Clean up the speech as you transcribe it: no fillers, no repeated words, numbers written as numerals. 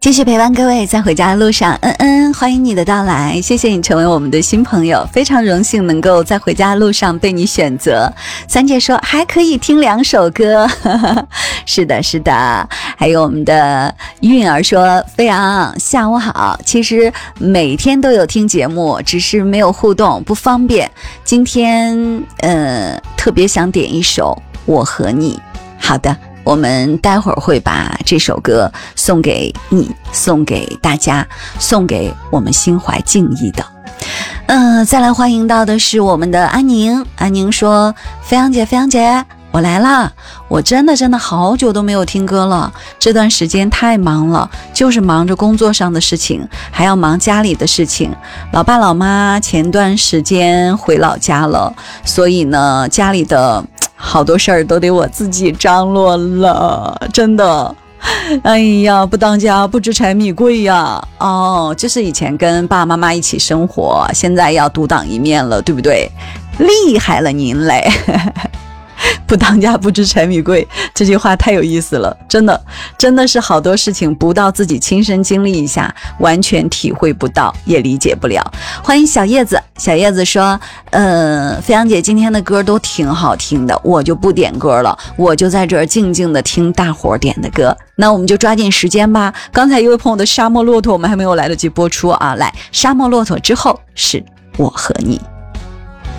继续陪伴各位在回家的路上，欢迎你的到来，谢谢你成为我们的新朋友，非常荣幸能够在回家的路上被你选择。三姐说还可以听2首歌，是的是的。还有我们的韵儿说，飞扬下午好，其实每天都有听节目，只是没有互动不方便，今天特别想点一首我和你。好的，我们待会儿会把这首歌送给你，送给大家，送给我们心怀敬意的。再来欢迎到的是我们的安宁。安宁说，飞扬姐我来啦，我真的好久都没有听歌了，这段时间太忙了，就是忙着工作上的事情，还要忙家里的事情。老爸老妈前段时间回老家了，所以呢家里的好多事儿都得我自己张罗了，真的。哎呀，不当家不知柴米贵呀。就是以前跟爸爸妈妈一起生活，现在要独当一面了，对不对？厉害了您嘞。不当家不知柴米贵，这句话太有意思了，真的是好多事情不到自己亲身经历一下，完全体会不到，也理解不了。欢迎小叶子，小叶子说，飞扬姐今天的歌都挺好听的，我就不点歌了，我就在这儿静静的听大伙点的歌。那我们就抓紧时间吧。刚才一位朋友的沙漠骆驼我们还没有来得及播出啊，来，沙漠骆驼之后是我和你。